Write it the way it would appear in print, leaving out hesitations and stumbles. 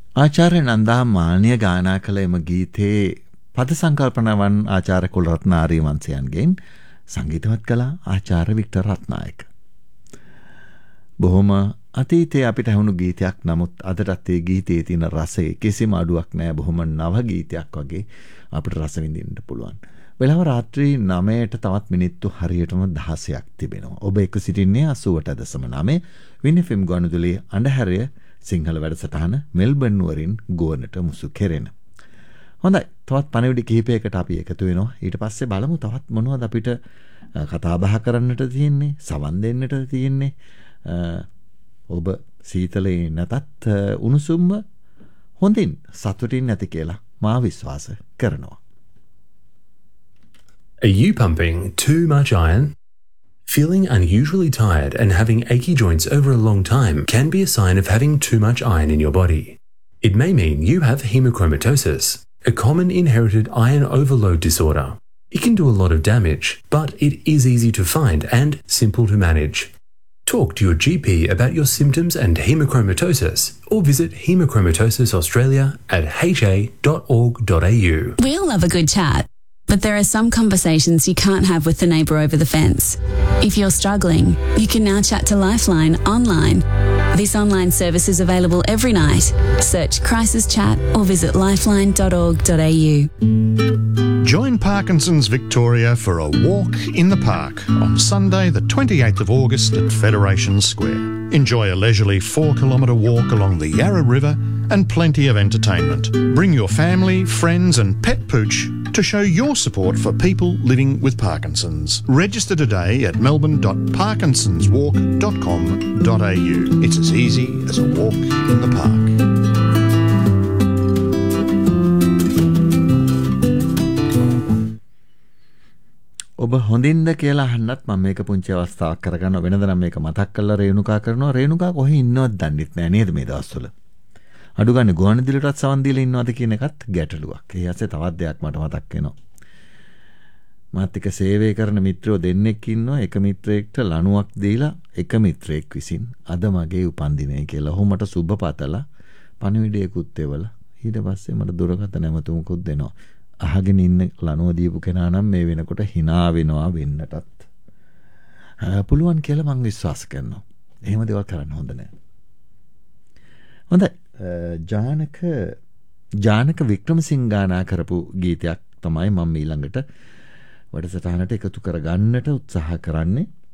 ආචාර්ය නන්දා මාන්‍ය ගායනා කළ එම ගීතේ පද සංකල්පනවන් ආචාර්ය කුලරත්න ආරියවංශයන්ගෙන් සංගීතවත් කළ ආචාර්ය වික්ටර් රත්නායක. බොහොම අතීතයේ අපිට ඇහුණු ගීතයක්, නමුත් අදටත් ඒ ගීතයේ තියෙන රසයේ කිසිම අඩුවක් නැහැ. බොහොම නව ගීතයක් වගේ අපිට රස විඳින්න පුළුවන්. වෙලාව රාත්‍රී 9ට තවත් මිනිත්තු හරියටම 16ක් තිබෙනවා. ඔබ එක්ක සිටින්නේ 88.9 වින් FM ගුවන්විදුලියේ අඳුරය සිංහල වැඩසටහන මෙල්බන් නුවරින් ගුවනට මුසු කෙරෙන. හොඳයි, තවත් පණිවිඩ කිහිපයකට අපි එකතු වෙනවා. ඊට පස්සේ බලමු තවත් මොනවද අපිට කතා බහ කරන්නට තියෙන්නේ, සවන් දෙන්නට තියෙන්නේ. ඔබ සීතලේ නැතත් උණුසුම්ම හොඳින් සතුටින් නැති කියලා මා විශ්වාස කරනවා. Are you pumping too much iron? Feeling unusually tired and having achy joints over a long time can be a sign of having too much iron in your body. It may mean you have hemochromatosis, a common inherited iron overload disorder. It can do a lot of damage, but it is easy to find and simple to manage. Talk to your GP about your symptoms and hemochromatosis, or visit Hemochromatosis Australia at ha.org.au. We all love a good chat, but there are some conversations you can't have with the neighbour over the fence. If you're struggling, you can now chat to Lifeline online. This online service is available every night. Search Crisis Chat or visit lifeline.org.au. Join Parkinson's Victoria for a walk in the park on Sunday the 28th of August at Federation Square. Enjoy a leisurely 4-kilometre walk along the Yarra River and plenty of entertainment. Bring your family, friends and pet pooch to show your support for people living with Parkinson's. Register today at melbourne.parkinsonswalk.com.au. It's as easy as a walk in the park. ඔබ හොඳින්ද කියලා අහන්නත් මම මේක පුංචි අවස්ථාවක් කරගන්න වෙනද නම් මේක මතක් කරලා රේණුකා කරනවා. රේණුකා කොහේ ඉන්නවද දන්නෙත් නෑ නේද මේ දවස්වල. අඩු ගන්න ගුවන්විදුලියටත් සවන් දීලා ඉන්නවද කියන එකත් ගැටලුවක්. ඒ ඇස්සේ තවත් දෙයක් මට මතක් වෙනවා. මාත් එක්ක සේවය කරන මිත්‍රයෝ දෙන්නෙක් ඉන්නවා. එක මිත්‍රයෙක්ට ලණුවක් දීලා එක මිත්‍රයෙක් විසින් අද මගේ උපන්දිනය කියලා ඔහු මට සුබ පතලා පණිවිඩයකුත් එවලා ඊට පස්සේ මට දුරකථන නැමතුමකුත් දෙනවා. අහගෙන ඉන්න ලනුව දීපු කෙනා නම් මේ වෙනකොට hina වෙනවා වෙන්නටත් පුළුවන් කියලා මම විශ්වාස කරනවා. එහෙම දේවල් කරන්න හොඳ නැහැ. හොඳයි, ජානක වික්‍රමසිංහ ගායනා කරපු ගීතයක් තමයි මම ඊළඟට වැඩසටහනට එකතු කරගන්නට උත්සාහ කරන්නේ.